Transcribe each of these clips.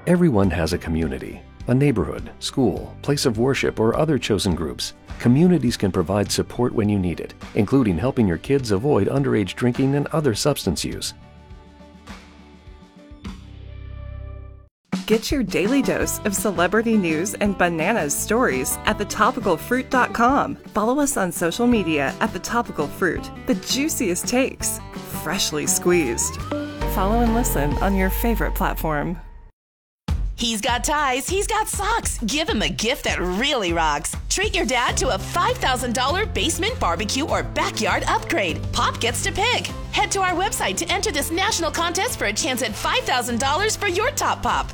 Everyone has a community, a neighborhood, school, place of worship, or other chosen groups. Communities can provide support when you need it, including helping your kids avoid underage drinking and other substance use. Get your daily dose of celebrity news and bananas stories at thetopicalfruit.com. Follow us on social media at The Topical Fruit. The juiciest takes, freshly squeezed. Follow and listen on your favorite platform. He's got ties, he's got socks. Give him a gift that really rocks. Treat your dad to a $5,000 basement barbecue or backyard upgrade. Pop gets to pick. Head to our website to enter this national contest for a chance at $5,000 for your top pop.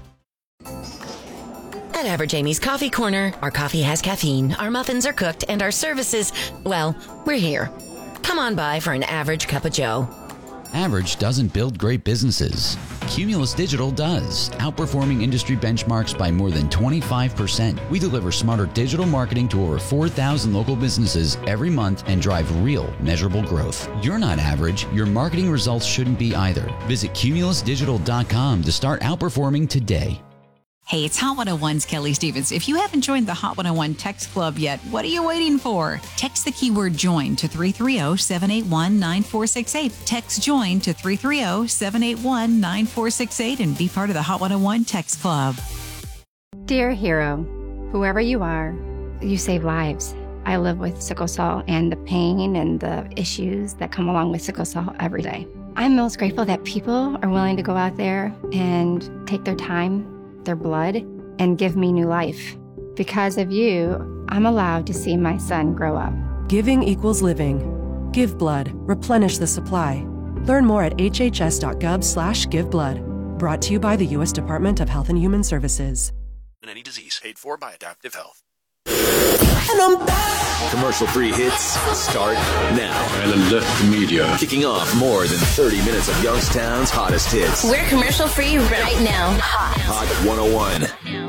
At Average Amy's Coffee Corner, our coffee has caffeine, our muffins are cooked, and our services, well, we're here. Come on by for an average cup of joe. Average doesn't build great businesses. Cumulus Digital does, outperforming industry benchmarks by more than 25%. We deliver smarter digital marketing to over 4,000 local businesses every month and drive real, measurable growth. You're not average. Your marketing results shouldn't be either. Visit cumulusdigital.com to start outperforming today. Hey, it's Hot 101's Kelly Stevens. If you haven't joined the Hot 101 text club yet, what are you waiting for? Text the keyword JOIN to 330-781-9468. Text JOIN to 330-781-9468 and be part of the Hot 101 text club. Dear hero, whoever you are, you save lives. I live with sickle cell and the pain and the issues that come along with sickle cell every day. I'm most grateful that people are willing to go out there and take their time, their blood, and give me new life. Because of you, I'm allowed to see my son grow up. Giving equals living. Give blood. Replenish the supply. Learn more at hhs.gov/giveblood. Brought to you by the U.S. Department of Health and Human Services. Any disease paid for by Adaptive Health. And I'm back. Commercial-free hits start now. And left media. Kicking off more than 30 minutes of Youngstown's hottest hits. We're commercial-free right now. Hot 101.